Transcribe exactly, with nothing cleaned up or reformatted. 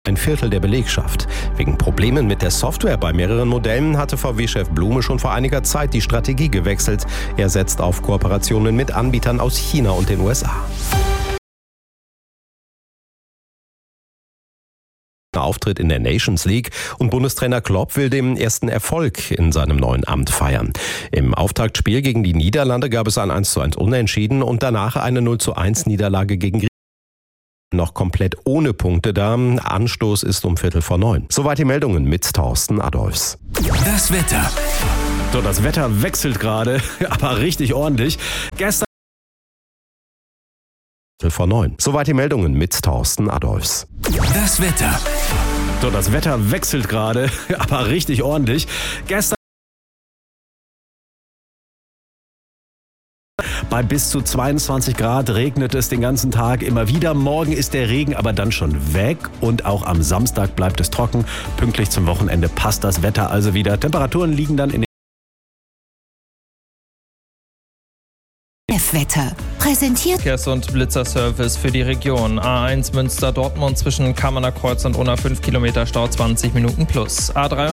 Ein Viertel der Belegschaft. Wegen Problemen mit der Software bei mehreren Modellen hatte V W-Chef Blume schon vor einiger Zeit die Strategie gewechselt. Er setzt auf Kooperationen mit Anbietern aus China und den U S A. Auftritt in der Nations League und Bundestrainer Klopp will den ersten Erfolg in seinem neuen Amt feiern. Im Auftaktspiel gegen die Niederlande gab es ein eins zu eins Unentschieden und danach eine null zu eins Niederlage gegen Griechenland. Noch komplett ohne Punkte da. Anstoß ist um Viertel vor neun. Soweit die Meldungen mit Thorsten Adolfs. Das Wetter. So, das Wetter wechselt gerade, aber richtig ordentlich. Gestern vor neun. Soweit die Meldungen mit Thorsten Adolfs. Das Wetter. So, das Wetter wechselt gerade, aber richtig ordentlich. Gestern bei bis zu zweiundzwanzig Grad regnet es den ganzen Tag immer wieder. Morgen ist der Regen aber dann schon weg und auch am Samstag bleibt es trocken. Pünktlich zum Wochenende passt das Wetter also wieder. Temperaturen liegen dann in F-Wetter. Präsentiert Verkehrs- und Blitzerservice für die Region. A eins Münster-Dortmund zwischen Kammerner Kreuz und Unna fünf Kilometer Stau, zwanzig Minuten plus. A drei